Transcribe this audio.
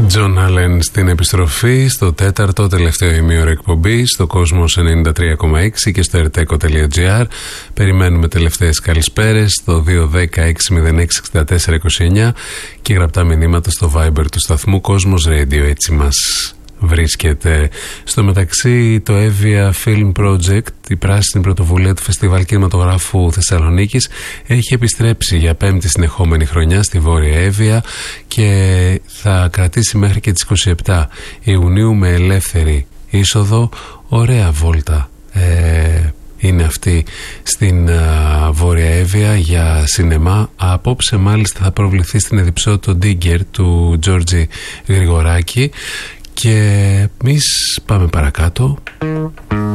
John Allen στην επιστροφή στο τέταρτο τελευταίο ημίωρο εκπομπή στο Κόσμος 93,6 και στο erteco.gr. Περιμένουμε τελευταίες καλησπέρες στο 210-606-6429 και γραπτά μηνύματα στο Viber του σταθμού Κόσμος Radio. Έτσι μας βρίσκεται. Στο μεταξύ, το Evia Film Project, η πράσινη πρωτοβουλία του Φεστιβάλ Κινηματογράφου Θεσσαλονίκης, έχει επιστρέψει για 5η συνεχόμενη χρονιά στη Βόρεια Εύβοια και θα κρατήσει μέχρι και τις 27 Ιουνίου με ελεύθερη είσοδο. Ωραία βόλτα είναι αυτή στην Βόρεια Εύβοια για σινεμά. Απόψε μάλιστα θα προβληθεί στην Εδιψό το Digger του Τζόρτζι Γρηγοράκη. Και εμείς πάμε παρακάτω.